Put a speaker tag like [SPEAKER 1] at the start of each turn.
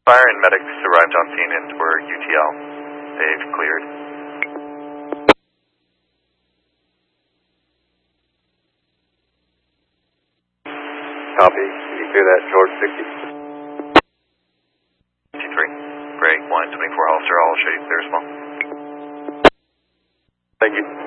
[SPEAKER 1] Fire and medics arrived on scene and were UTL. They've cleared.
[SPEAKER 2] Copy. Can you clear that George 60?
[SPEAKER 1] 53. Break 124 Hollister, I'll show you clear as well.
[SPEAKER 2] Thank you.